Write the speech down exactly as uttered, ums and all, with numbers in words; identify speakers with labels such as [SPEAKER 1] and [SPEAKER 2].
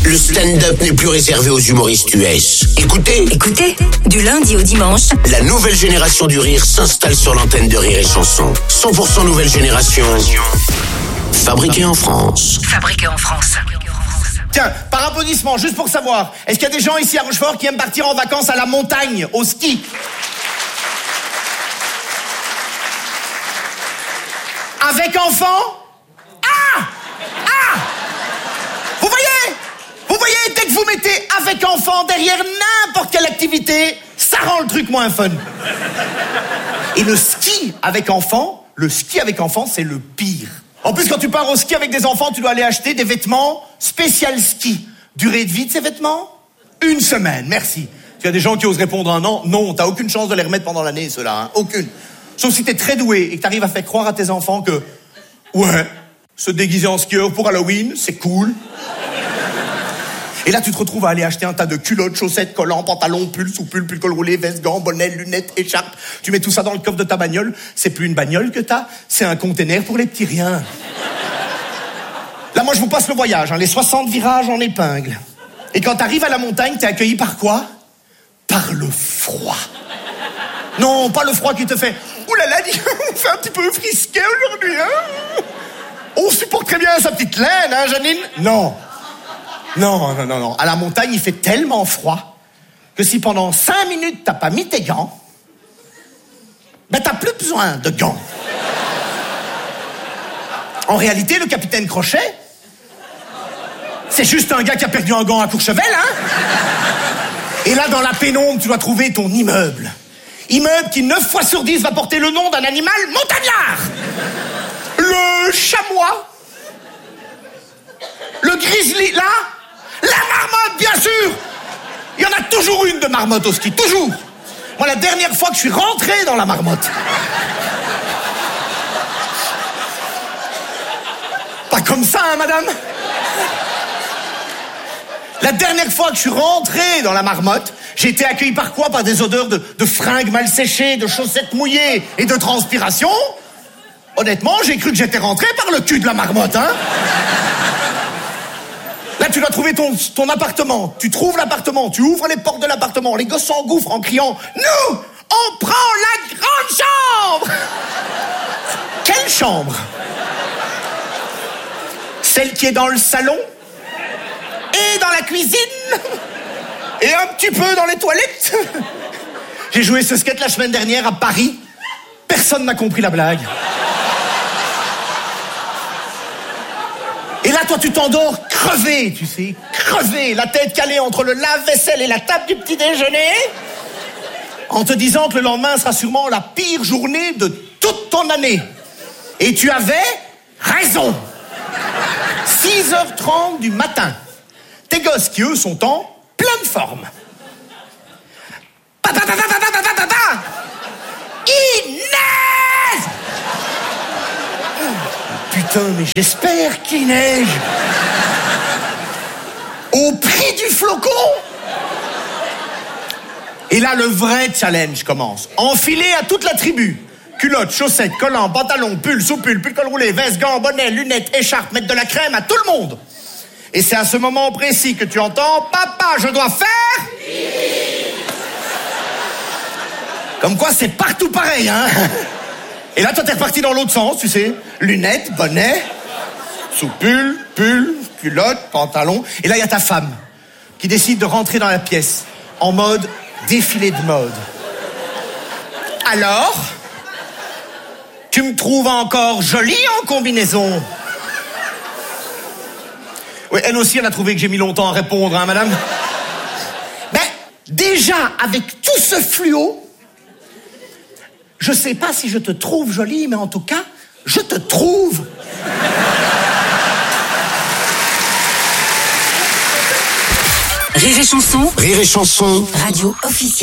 [SPEAKER 1] le stand-up n'est plus réservé aux humoristes U S. Écoutez,
[SPEAKER 2] Écoutez, du lundi au dimanche,
[SPEAKER 1] la nouvelle génération du rire s'installe sur l'antenne de Rire et Chanson. cent pour cent nouvelle génération, fabriquée en France.
[SPEAKER 2] fabriqué en France.
[SPEAKER 3] Tiens, par applaudissement, juste pour savoir, est-ce qu'il y a des gens ici à Rochefort qui aiment partir en vacances à la montagne, au ski? Avec enfants? Ah! Ah! Vous voyez? Vous voyez, dès que vous mettez avec enfants derrière n'importe quelle activité, ça rend le truc moins fun. Et le ski avec enfants, le ski avec enfants, c'est le pire. En plus, quand tu pars au ski avec des enfants, tu dois aller acheter des vêtements spécial ski. Durée de vie de ces vêtements? Une semaine, merci. Il y a des gens qui osent répondre un an. Non, t'as aucune chance de les remettre pendant l'année, ceux-là. Hein. Aucune. Sauf si t'es très doué et que t'arrives à faire croire à tes enfants que... Ouais, se déguiser en skieur pour Halloween, c'est cool. Et là, tu te retrouves à aller acheter un tas de culottes, chaussettes, collants, pantalons, pulls, sous-pulls, pull col roulé, vestes, gants, bonnets, lunettes, écharpes. Tu mets tout ça dans le coffre de ta bagnole. C'est plus une bagnole que t'as, c'est un container pour les petits riens. Là, moi, je vous passe le voyage, hein, les soixante virages en épingle. Et quand t'arrives à la montagne, t'es accueilli par quoi? Par le froid. Non, pas le froid qui te fait « Ouh là là, dis, on fait un petit peu frisquet aujourd'hui, hein? On supporte très bien sa petite laine, hein, Janine ?» Non. Non, non, non, non. À la montagne, il fait tellement froid que si pendant cinq minutes, t'as pas mis tes gants, ben t'as plus besoin de gants. En réalité, le capitaine Crochet, c'est juste un gars qui a perdu un gant à Courchevel, hein? Et là, dans la pénombre, tu dois trouver ton immeuble. Immeuble qui, neuf fois sur dix, va porter le nom d'un animal montagnard. Le chamois. Le grizzly, là. La marmotte, bien sûr. Il y en a toujours une de marmotte au ski, toujours. Moi, la dernière fois que je suis rentré dans la marmotte... Pas comme ça, hein, madame? La dernière fois que je suis rentré dans la marmotte, j'ai été accueilli par quoi? Par des odeurs de, de fringues mal séchées, de chaussettes mouillées et de transpiration. Honnêtement, j'ai cru que j'étais rentré par le cul de la marmotte, hein. Là, tu dois trouver ton, ton appartement. Tu trouves l'appartement, tu ouvres les portes de l'appartement. Les gosses s'engouffrent en criant « Nous, on prend la grande chambre !» Quelle chambre? Celle qui est dans le salon? Et dans la cuisine? Et un petit peu dans les toilettes? J'ai joué ce sketch la semaine dernière à Paris. Personne n'a compris la blague. Et là, toi, tu t'endors crevé, tu sais, crevé, la tête calée entre le lave-vaisselle et la table du petit déjeuner, en te disant que le lendemain sera sûrement la pire journée de toute ton année. Et tu avais raison. six heures trente du matin. Tes gosses qui, eux, sont en pleine forme. Pa, pa, pa, pa, pa, pa, pa, pa, pa. Inès! Putain, mais j'espère qu'il neige. Au prix du flocon. Et là, le vrai challenge commence. Enfilé à toute la tribu. Culottes, chaussettes, collants, pantalons, pulls, sous-pulls, pull col roulé, vestes, gants, bonnets, lunettes, écharpes, mettre de la crème à tout le monde. Et c'est à ce moment précis que tu entends « Papa, je dois faire... » Comme quoi, c'est partout pareil, hein. Et là, toi, t'es reparti dans l'autre sens, tu sais. Lunettes, bonnet, sous-pull, pull, culotte, pantalon. Et là, il y a ta femme qui décide de rentrer dans la pièce en mode défilé de mode. Alors, tu me trouves encore jolie en combinaison? Oui, elle aussi, elle a trouvé que j'ai mis longtemps à répondre, hein, madame? Ben, déjà, avec tout ce fluo, je sais pas si je te trouve jolie, mais en tout cas, je te trouve.
[SPEAKER 2] Rire et Chanson.
[SPEAKER 1] Rire et Chanson.
[SPEAKER 2] Radio officielle.